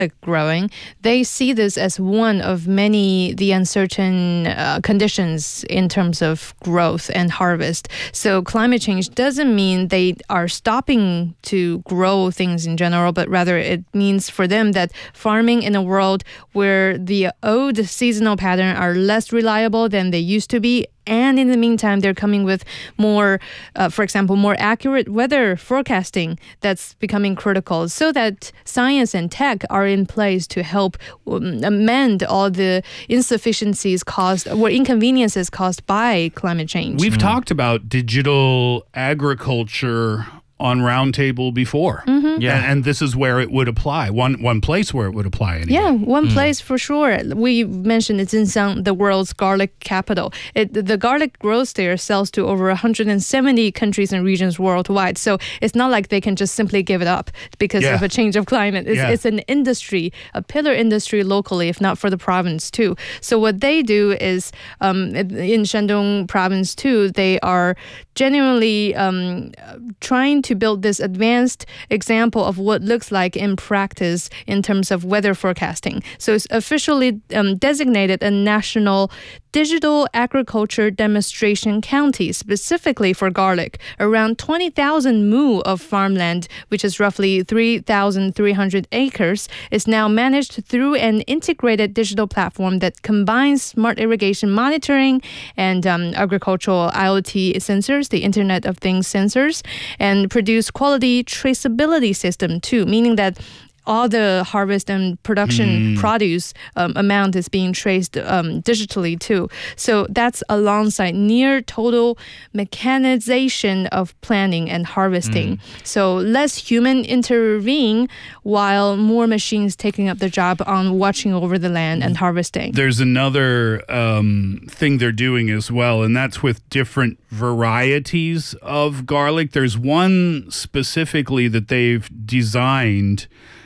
garlic growing, they see this as one of many the uncertain conditions in terms of growth and harvest. So climate change doesn't mean they are stopping to grow things in general, but rather it means for them that farming in a world where the old seasonal patterns are less reliable than they used to be, and in the meantime, they're coming with more, for example, more accurate weather forecasting that's becoming critical, so that science and tech are in place to help amend all the insufficiencies caused or inconveniences caused by climate change. We've talked about digital agriculture on Roundtable before. And this is where it would apply. One place where it would apply anyway. Yeah, one place for sure. We mentioned it's in the world's garlic capital. The garlic grows there sells to over 170 countries and regions worldwide. So it's not like they can just simply give it up because of a change of climate. It's an industry, a pillar industry locally, if not for the province too. So what they do is, in Shandong province too, they are genuinely trying to build this advanced example of what looks like in practice in terms of weather forecasting. So it's officially designated a national digital agriculture demonstration county specifically for garlic. Around 20,000 mu of farmland, which is roughly 3,300 acres, is now managed through an integrated digital platform that combines smart irrigation monitoring and agricultural IoT sensors, the Internet of Things sensors, and produce quality traceability system too, meaning that all the harvest and production produce amount is being traced digitally too. So that's alongside near total mechanization of planning and harvesting. So less human intervene while more machines taking up the job on watching over the land and harvesting. There's another thing they're doing as well, and that's with different varieties of garlic. There's one specifically that they've designed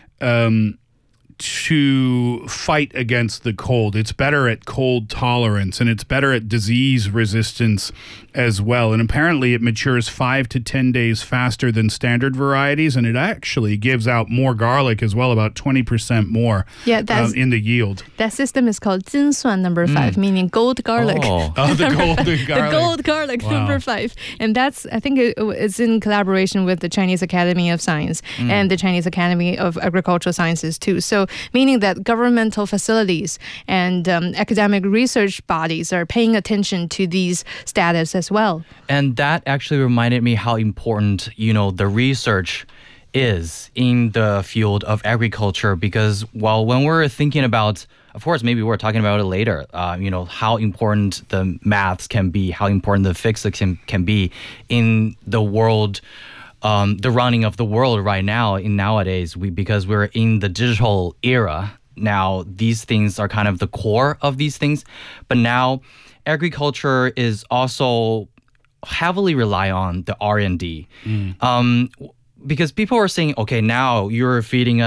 to fight against the cold. It's better at cold tolerance, and it's better at disease resistance as well. And apparently it matures 5 to 10 days faster than standard varieties, and it actually gives out more garlic as well, about 20% more in the yield. That system is called 金蒜number 5, meaning gold garlic. The golden garlic. The gold garlic number 5. And that's, I think it's in collaboration with the Chinese Academy of Science and the Chinese Academy of Agricultural Sciences too. So meaning that governmental facilities and academic research bodies are paying attention to these status as well. And that actually reminded me how important, the research is in the field of agriculture, because when we're thinking about, of course, maybe we're talking about it later, how important the maths can be, how important the physics can be in the world, the running of the world right now nowadays, because we're in the digital era. Now, these things are kind of the core of these things. But now agriculture is also heavily rely on the R&D. Because people are saying, okay, now you're feeding